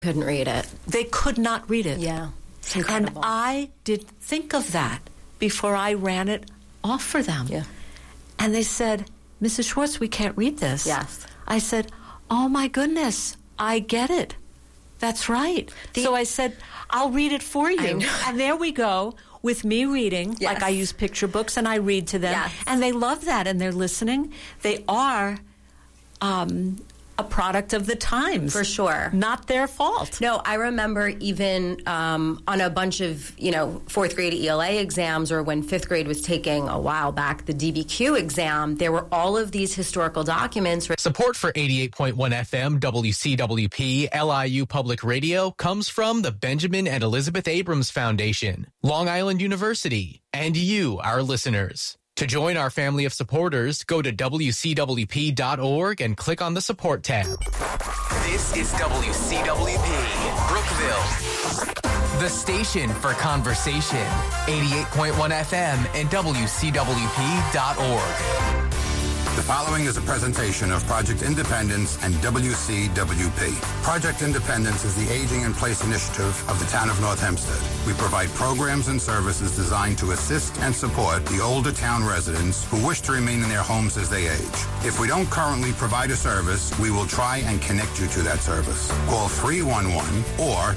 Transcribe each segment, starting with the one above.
couldn't read it. They could not read it. Yeah. It's And incredible. I did think of that before I ran it off for them. Yeah. And they said, Mrs. Schwartz, we can't read this. Yes. I said, oh my goodness, I get it. That's right. So I said, I'll read it for I you. know. And there we go with me reading. Yes. Like I use picture books and I read to them. Yes. And they love that and they're listening. They are a product of the times. For sure. Not their fault. No, I remember even on a bunch of, fourth grade ELA exams, or when fifth grade was taking a while back the DBQ exam, there were all of these historical documents. Support for 88.1 FM WCWP LIU Public Radio comes from the Benjamin and Elizabeth Abrams Foundation, Long Island University, and you, our listeners. To join our family of supporters, go to WCWP.org and click on the support tab. This is WCWP, Brookville, the station for conversation, 88.1 FM and WCWP.org. The following is a presentation of Project Independence and WCWP. Project Independence is the Aging in Place initiative of the town of North Hempstead. We provide programs and services designed to assist and support the older town residents who wish to remain in their homes as they age. If we don't currently provide a service, we will try and connect you to that service. Call 311 or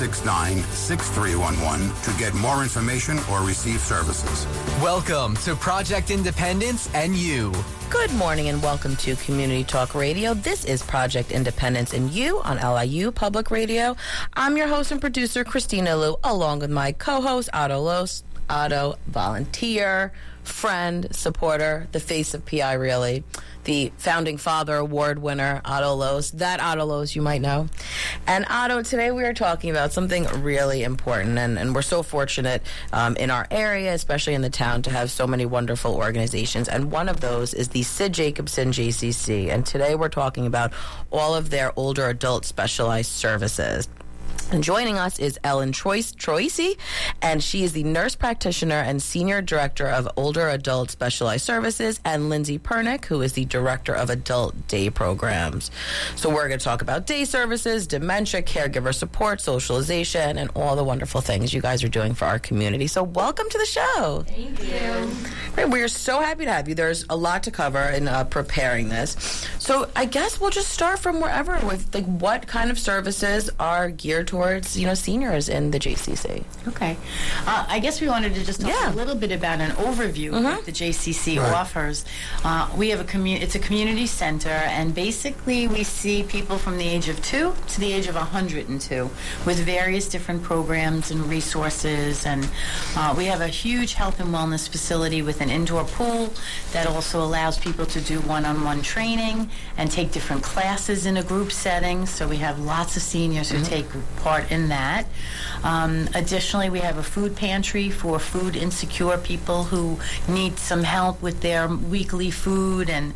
869-6311 to get more information or receive services. Welcome to Project Independence and You. Good morning and welcome to Community Talk Radio. This is Project Independence and You on LIU Public Radio. I'm your host and producer, Christina Liu, along with my co-host, Otto Los. Otto, volunteer, friend, supporter, the face of PI, really. The Founding Father Award winner, Otto Los. That Otto Los you might know. And Otto, today we are talking about something really important, and we're so fortunate in our area, especially in the town, to have so many wonderful organizations. And one of those is the Sid Jacobson JCC. And today we're talking about all of their older adult specialized services. And joining us is Ellen Troisi, and she is the nurse practitioner and senior director of older adult specialized services, and Lindsay Pernick, who is the director of adult day programs. So we're going to talk about day services, dementia, caregiver support, socialization, and all the wonderful things you guys are doing for our community. So welcome to the show. Thank you. Great. We're so happy to have you. There's a lot to cover in preparing this. So I guess we'll just start from wherever with what kind of services are geared towards seniors in the JCC. Okay. I guess we wanted to just talk a little bit about an overview of what the JCC offers. We have it's a community center, and basically we see people from the age of 2 to the age of 102 with various different programs and resources, and we have a huge health and wellness facility with an indoor pool that also allows people to do one-on-one training and take different classes in a group setting, so we have lots of seniors who take part in that. Additionally, we have a food pantry for food insecure people who need some help with their weekly food, and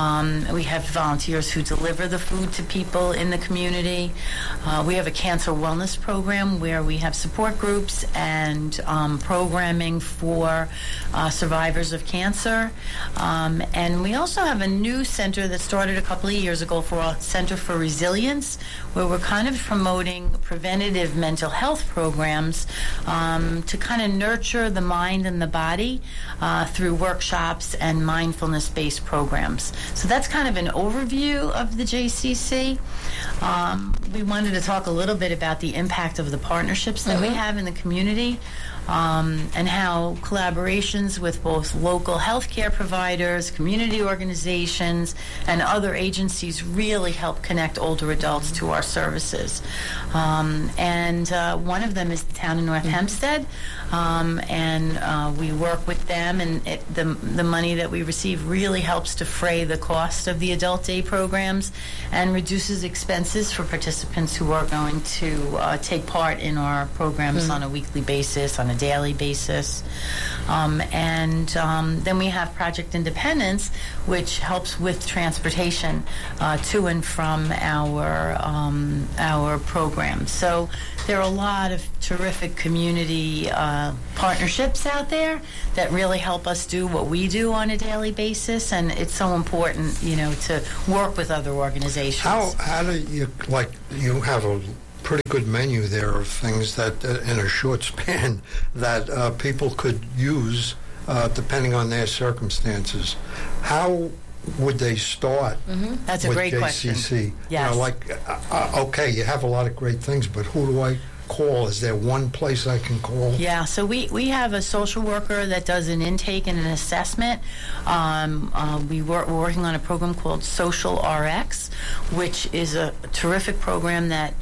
we have volunteers who deliver the food to people in the community. We have a cancer wellness program where we have support groups and programming for survivors of cancer. And we also have a new center that started a couple of years ago for a Center for Resilience, where we're kind of promoting preventative mental health programs to kind of nurture the mind and the body through workshops and mindfulness-based programs. So that's kind of an overview of the JCC. We wanted to talk a little bit about the impact of the partnerships that we have in the community. And how collaborations with both local healthcare providers, community organizations, and other agencies really help connect older adults to our services. And one of them is the town of North Hempstead, and we work with them, and the money that we receive really helps defray the cost of the adult day programs and reduces expenses for participants who are going to take part in our programs on a weekly basis, on a daily basis. Then we have Project Independence, which helps with transportation to and from our programs. So there are a lot of terrific community partnerships out there that really help us do what we do on a daily basis, and it's so important, to work with other organizations. How do you, you have a pretty good menu there of things that, in a short span, that people could use depending on their circumstances. How would they start That's a with great JCC? question. Yes. Okay, you have a lot of great things, but who do I call? Is there one place I can call? Yeah, so we have a social worker that does an intake and an assessment. We're working on a program called Social RX, which is a terrific program that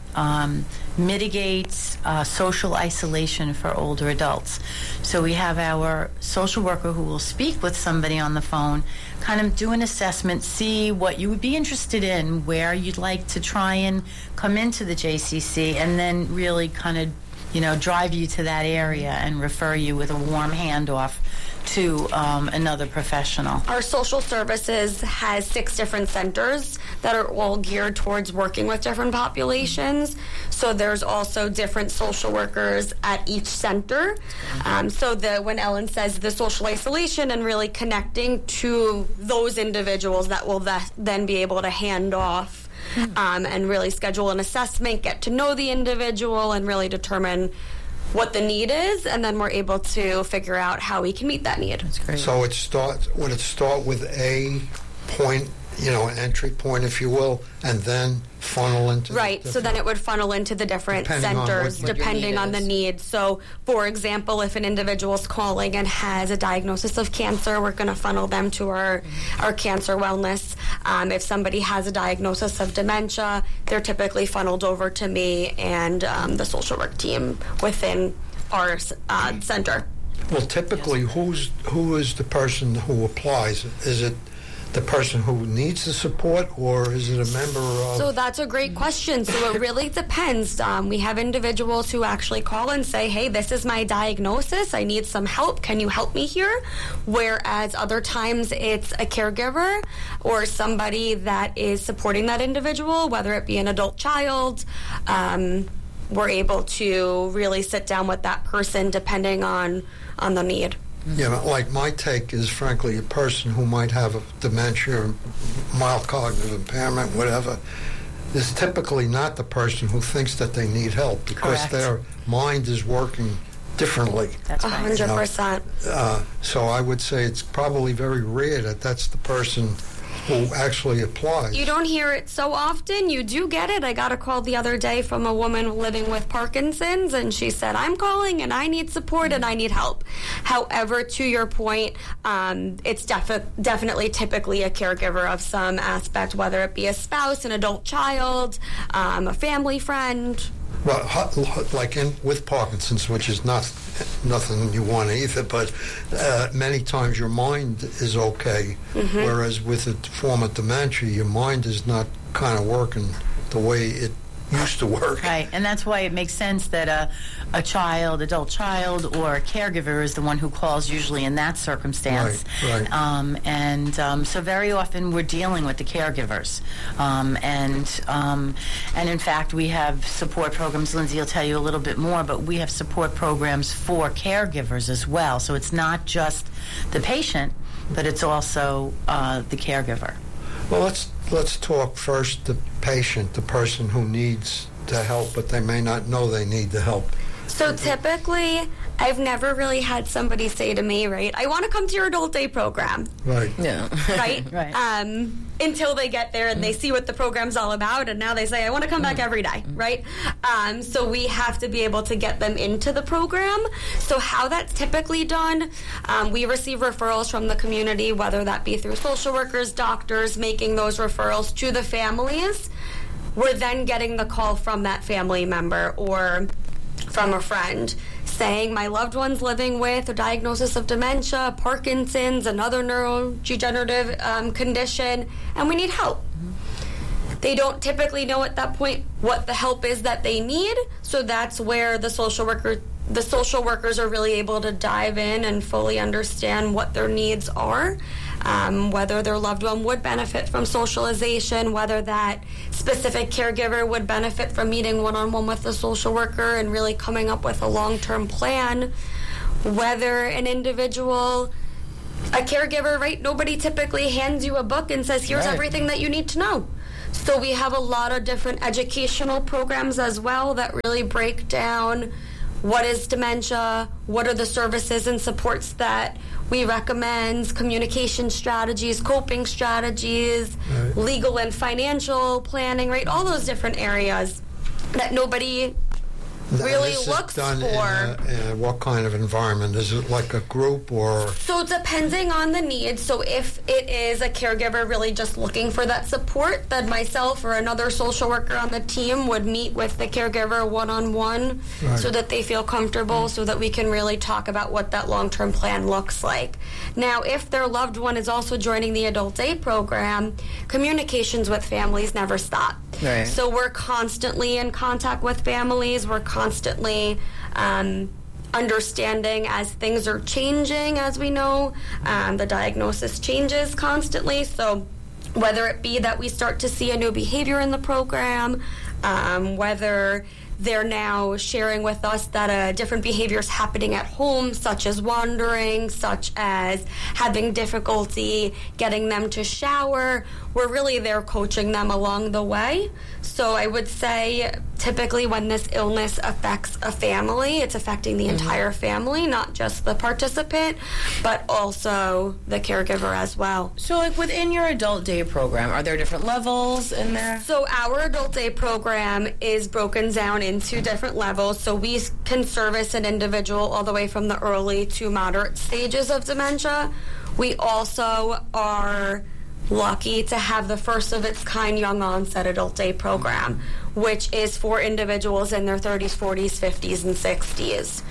mitigates social isolation for older adults. So we have our social worker who will speak with somebody on the phone, kind of do an assessment, see what you would be interested in, where you'd like to try and come into the JCC, and then really kind of, drive you to that area and refer you with a warm handoff to another professional. Our social services has 6 different centers that are all geared towards working with different populations. So there's also different social workers at each center. So when Ellen says the social isolation and really connecting to those individuals that will then be able to hand off and really schedule an assessment, get to know the individual, and really determine what the need is, and then we're able to figure out how we can meet that need. That's great. So would it start with a point, an entry point, if you will, and then funnel into right. So then it would funnel into the different centers depending on the need. So, for example, if an individual's calling and has a diagnosis of cancer, we're going to funnel them to our cancer wellness. If somebody has a diagnosis of dementia, they're typically funneled over to me and the social work team within our center. Well, typically, who is the person who applies? Is it the person who needs the support, or is it a member of... So that's a great question. So it really depends. We have individuals who actually call and say, hey, this is my diagnosis. I need some help. Can you help me here? Whereas other times it's a caregiver or somebody that is supporting that individual, whether it be an adult child. We're able to really sit down with that person depending on the need. Like my take is, frankly, a person who might have a dementia, mild cognitive impairment, whatever, is typically not the person who thinks that they need help because Correct. their mind is working differently. That's right. 100%. So I would say it's probably very rare that that's the person who actually applies. You don't hear it so often. You do get it. I got a call the other day from a woman living with Parkinson's, and she said, I'm calling and I need support and I need help. However, to your point, it's definitely typically a caregiver of some aspect, whether it be a spouse, an adult child, a family friend. Well, like with Parkinson's, which is nothing you want either, but many times your mind is okay, whereas with a form of dementia, your mind is not kind of working the way it used to work. Right, and that's why it makes sense that a adult child, or a caregiver is the one who calls usually in that circumstance. Right. So very often we're dealing with the caregivers. And in fact, we have support programs. Lindsay will tell you a little bit more, but we have support programs for caregivers as well. So it's not just the patient, but it's also the caregiver. Well, let's talk first the patient, the person who needs the help, but they may not know they need the help. So typically, I've never really had somebody say to me, right, I want to come to your adult day program. Right. Yeah. Right? Right. Until they get there and they see what the program's all about, and now they say, I want to come back every day, right? So we have to be able to get them into the program. So how that's typically done, we receive referrals from the community, whether that be through social workers, doctors, making those referrals to the families. We're then getting the call from that family member or from a friend saying, my loved one's living with a diagnosis of dementia, Parkinson's, another neurodegenerative condition, and we need help. They don't typically know at that point what the help is that they need, so that's where the social workers are really able to dive in and fully understand what their needs are, whether their loved one would benefit from socialization, whether that specific caregiver would benefit from meeting one-on-one with the social worker and really coming up with a long-term plan, whether an individual, a caregiver, right, nobody typically hands you a book and says, here's everything that you need to know. So we have a lot of different educational programs as well that really break down what is dementia, what are the services and supports that we recommend, communication strategies, coping strategies, right. Legal and financial planning, right? All those different areas that nobody really looks for. In what kind of environment? Is it like a group or? So depending on the needs. So if it is a caregiver really just looking for that support, then myself or another social worker on the team would meet with the caregiver one-on-one, right. So that they feel comfortable, so that we can really talk about what that long-term plan looks like. Now, if their loved one is also joining the Adult Day program, communications with families never stop. Right. So we're constantly in contact with families. We're constantly understanding as things are changing. As we know, the diagnosis changes constantly. So whether it be that we start to see a new behavior in the program, whether they're now sharing with us that a different behavior is happening at home, such as wandering, such as having difficulty getting them to shower. We're really there coaching them along the way. So I would say typically when this illness affects a family, it's affecting the entire family, not just the participant, but also the caregiver as well. So like within your Adult Day program, are there different levels in there? So our Adult Day program is broken down into different levels. So we can service an individual all the way from the early to moderate stages of dementia. We also are lucky to have the first of its kind young onset Adult Day program, which is for individuals in their 30s, 40s, 50s, and 60s.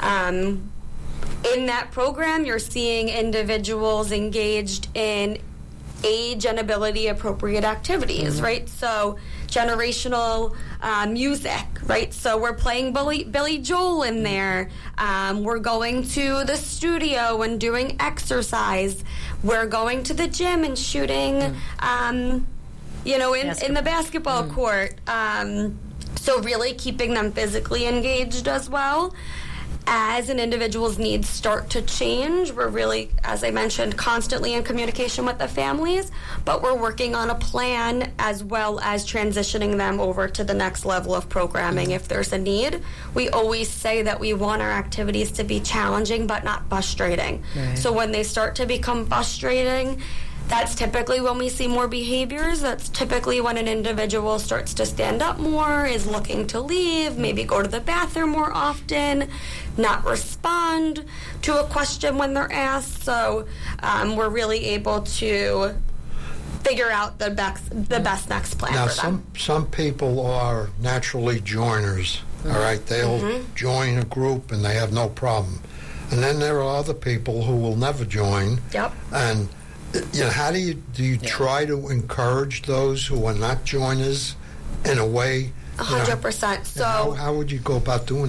In that program, you're seeing individuals engaged in age and ability appropriate activities, right? So generational music, right? So we're playing Billy Joel in there. We're going to the studio and doing exercise. We're going to the gym and shooting, in the basketball court. So really keeping them physically engaged as well. As an individual's needs start to change, we're really, as I mentioned, constantly in communication with the families, but we're working on a plan as well as transitioning them over to the next level of programming if there's a need. We always say that we want our activities to be challenging but not frustrating. Right. So when they start to become frustrating, that's typically when we see more behaviors. That's typically when an individual starts to stand up more, is looking to leave, maybe go to the bathroom more often, not respond to a question when they're asked. So we're really able to figure out the best next plan now, for them. Some people are naturally joiners, all right? They'll join a group and they have no problem. And then there are other people who will never join. Yep. And how do you try to encourage those who are not joiners in a way? 100%. So how would you go about doing